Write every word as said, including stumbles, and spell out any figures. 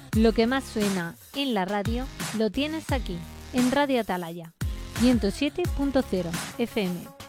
Lo que más suena en la radio lo tienes aquí, en Radio Atalaya, ciento siete punto cero F M.